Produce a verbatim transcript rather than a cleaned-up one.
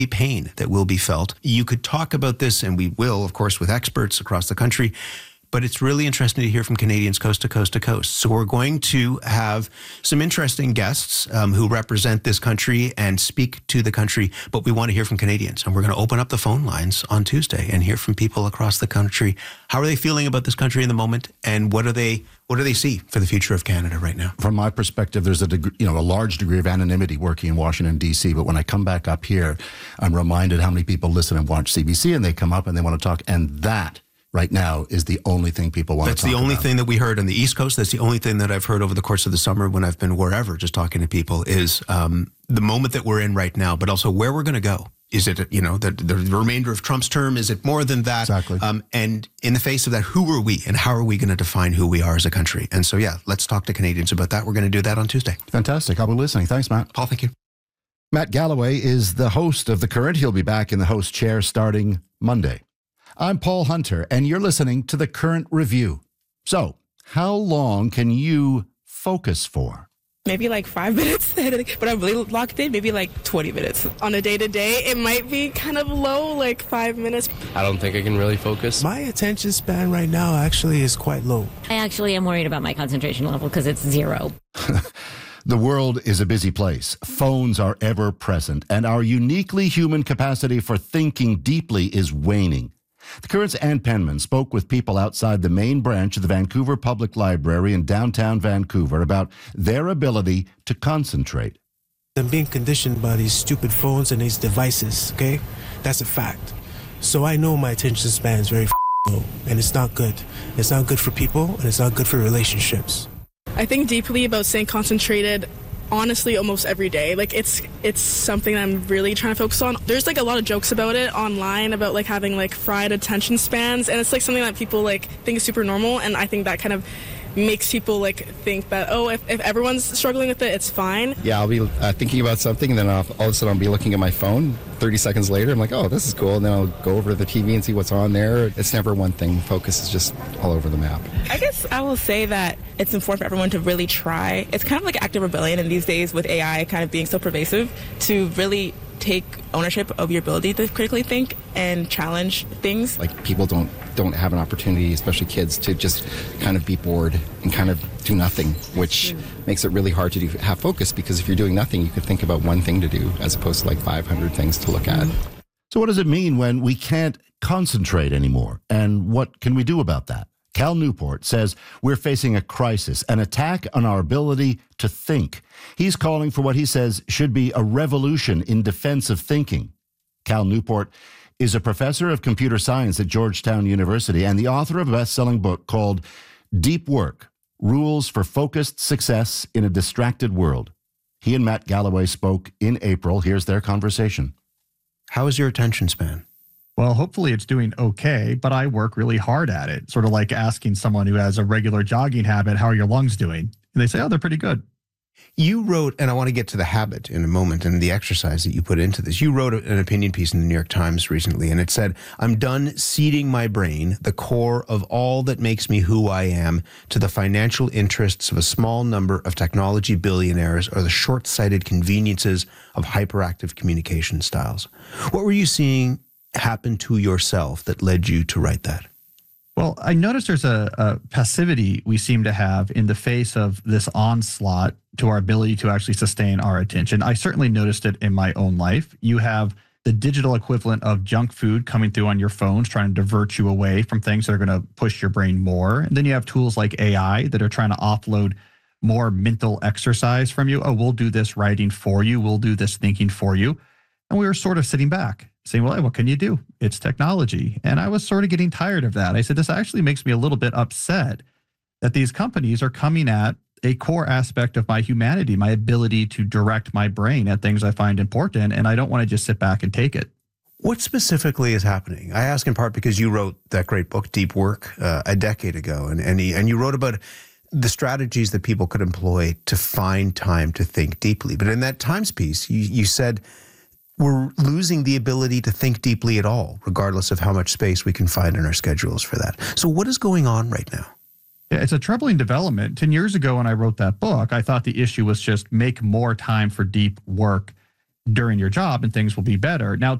pain that will be felt. You could talk about this, and we will, of course, with experts across the country, but it's really interesting to hear from Canadians coast to coast to coast. So we're going to have some interesting guests um, who represent this country and speak to the country, but we want to hear from Canadians. And we're going to open up the phone lines on Tuesday and hear from people across the country. How are they feeling about this country in the moment, and what do they what do they see for the future of Canada right now? From my perspective, there's a degree, you know, a large degree of anonymity working in Washington, D C, but when I come back up here, I'm reminded how many people listen and watch C B C, and they come up and they want to talk, and that right now is the only thing people want That's to talk about. That's the only thing that we heard on the East Coast. That's the only thing that I've heard over the course of the summer when I've been wherever, just talking to people, is um, the moment that we're in right now, but also where we're going to go. Is it, you know, the, the remainder of Trump's term? Is it more than that? Exactly. Um, and in the face of that, who are we and how are we going to define who we are as a country? And so, yeah, let's talk to Canadians about that. We're going to do that on Tuesday. Fantastic. I'll be listening. Thanks, Matt. Paul, thank you. Matt Galloway is the host of The Current. He'll be back in the host chair starting Monday. I'm Paul Hunter, and you're listening to The Current Review. So, how long can you focus for? Maybe like five minutes, but I'm really locked in, maybe like twenty minutes. On a day-to-day, it might be kind of low, like five minutes. I don't think I can really focus. My attention span right now actually is quite low. I actually am worried about my concentration level because it's zero. The world is a busy place. Phones are ever present, and our uniquely human capacity for thinking deeply is waning. The Current's Ann Penman spoke with people outside the main branch of the Vancouver Public Library in downtown Vancouver about their ability to concentrate. I'm being conditioned by these stupid phones and these devices, okay? That's a fact. So I know my attention span is very low, and it's not good. It's not good for people, and it's not good for relationships. I think deeply about staying concentrated, honestly, almost every day. Like, it's it's something I'm really trying to focus on. There's, like, a lot of jokes about it online about, like, having, like, fried attention spans, and it's, like, something that people, like, think is super normal, and I think that kind of makes people, like, think that, oh, if, if everyone's struggling with it, it's fine. Yeah, I'll be uh, thinking about something, and then I'll, all of a sudden I'll be looking at my phone. thirty seconds later, I'm like, oh, this is cool, and then I'll go over to the T V and see what's on there. It's never one thing. Focus is just all over the map. I guess I will say that it's important for everyone to really try. It's kind of like active rebellion in these days with A I kind of being so pervasive, to really take ownership of your ability to critically think and challenge things. Like, people don't don't have an opportunity, especially kids, to just kind of be bored and kind of do nothing, which mm. makes it really hard to do have focus, because if you're doing nothing, you could think about one thing to do as opposed to like five hundred things to look at. So what does it mean when we can't concentrate anymore? And what can we do about that? Cal Newport says we're facing a crisis, an attack on our ability to think. He's calling for what he says should be a revolution in defense of thinking. Cal Newport is a professor of computer science at Georgetown University and the author of a best-selling book called Deep Work: Rules for Focused Success in a Distracted World. He and Matt Galloway spoke in April. Here's their conversation. How is your attention span? Well, hopefully it's doing okay, but I work really hard at it. Sort of like asking someone who has a regular jogging habit, how are your lungs doing? And they say, oh, they're pretty good. You wrote, and I want to get to the habit in a moment and the exercise that you put into this. You wrote an opinion piece in the New York Times recently, and it said, I'm done seeding my brain, the core of all that makes me who I am, to the financial interests of a small number of technology billionaires or the short-sighted conveniences of hyperactive communication styles. What were you seeing happen to yourself that led you to write that? Well, I noticed there's a, a passivity we seem to have in the face of this onslaught to our ability to actually sustain our attention. I certainly noticed it in my own life. You have the digital equivalent of junk food coming through on your phones, trying to divert you away from things that are going to push your brain more. And then you have tools like A I that are trying to offload more mental exercise from you. Oh, we'll do this writing for you. We'll do this thinking for you. And we were sort of sitting back saying, well, what can you do? It's technology. And I was sort of getting tired of that. I said, this actually makes me a little bit upset that these companies are coming at a core aspect of my humanity, my ability to direct my brain at things I find important, and I don't want to just sit back and take it. What specifically is happening? I ask in part because you wrote that great book, Deep Work, uh, a decade ago, and and, he, and you wrote about the strategies that people could employ to find time to think deeply. But in that Times piece, you, you said, we're losing the ability to think deeply at all, regardless of how much space we can find in our schedules for that. So what is going on right now? Yeah, it's a troubling development. ten years ago when I wrote that book, I thought the issue was just make more time for deep work. during your job and things will be better. Now,